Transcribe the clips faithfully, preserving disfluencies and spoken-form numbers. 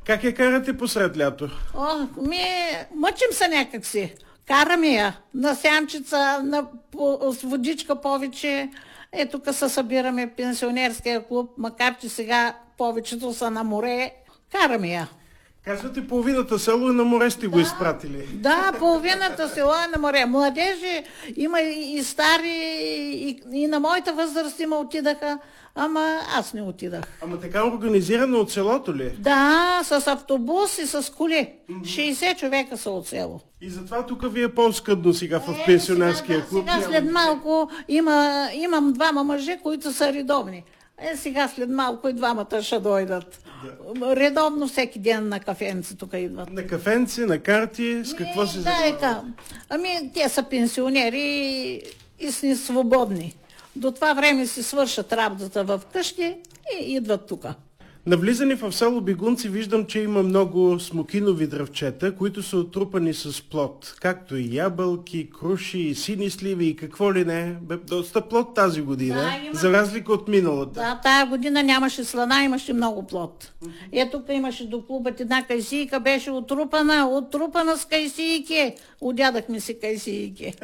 Как я карате посред лято? О, ми мъчим се някакси. Караме я на сянчица, на по, с водичка повече. Е, тук се събираме в пенсионерския клуб, макар че сега повечето са на море. Караме я. Казвате, половината село е на море сте го изпратили. Да, половината село е на море. Младежи има и, и стари, и, и на моята възраст има отидаха, ама аз не отидах. Ама така организирано от селото ли? Да, с автобус и с коли. шейсет човека са от село. И затова тук ви е по-скъдно сега в пенсионерския сега, клуб. Сега след малко има, имам двама мъже, които са редовни. Е, сега след малко и двамата ще дойдат. Да. Редовно всеки ден на кафенци тук идват. На кафенци, на карти, с какво е, се да, занимават? Е, ами, те са пенсионери и, и са свободни. До това време си свършат работата в къщи и идват тук. На влизане в село Бегунци виждам, че има много смокинови дръвчета, които са отрупани с плод. Както и ябълки, круши, и сини сливи и какво ли не. Бе, доста плод тази година, да, има... за разлика от миналата. Да, тая година нямаше слана, имаше много плод. Uh-huh. Е, тук имаше до клубът една кайсийка, беше отрупана, отрупана с кайсийки. Удядахме си кайсийки.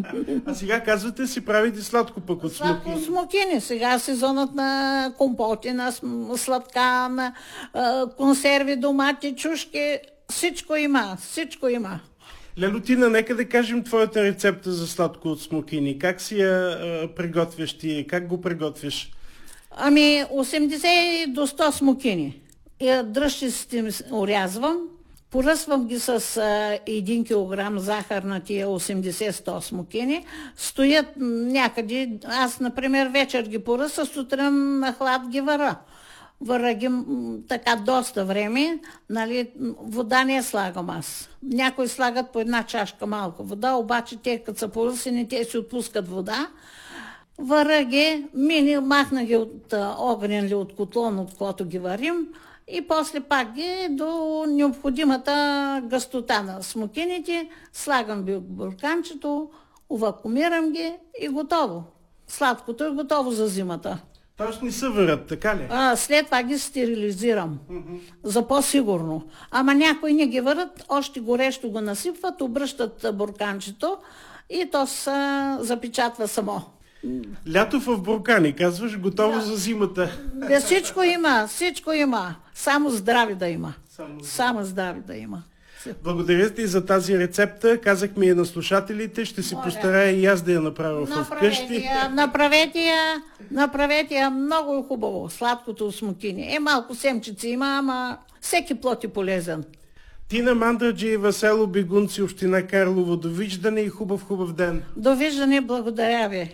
А сега казвате, си правите сладко пък от смокини. Сладко смокини. Сега сезонът на компоти, на сладка, на а, консерви, домати, чушки. Всичко има, всичко има. Лелотина, нека да кажем твоята рецепта за сладко от смокини. Как си я а, приготвяш ти? Как го приготвяш? Ами осемдесет до сто смокини. Дръжчиците орязвам, поръсвам ги с а, един килограм захар на тия осемдесет сто смокини. Стоят някъде, аз например вечер ги поръса, сутрин на хлад ги вара. Вара ги така доста време, нали, вода не слагам аз. Някои слагат по една чашка малко вода, обаче те като са поръсени, те си отпускат вода. Вара ги, мини, махна ги от огън или от котлон, от който ги варим, и после пак ги до необходимата гъстота на смокините, слагам ги от бурканчето, увакумирам ги и готово. Сладкото е готово за зимата. Тоест не се варят, така ли? А, след това ги стерилизирам, mm-hmm. за по-сигурно. Ама някои не ги варят, още горещо го насипват, обръщат бурканчето и то се запечатва само. Лято в буркани, казваш, готово да. За зимата. Бе, всичко има, всичко има. Само здрави да има. Само здрави, Само здрави да има. Благодаря ти за тази рецепта. Казах ми я на слушателите. Ще си постарая и аз да я направя вкъщи. Я, направете я, направете я много хубаво. Сладкото смокини. Е, малко семчици има, ама всеки плод е полезен. Тина Мандраджиева, село Бегунци, община Карлово. Довиждане и хубав-хубав ден. Довиждане, благодаря ви.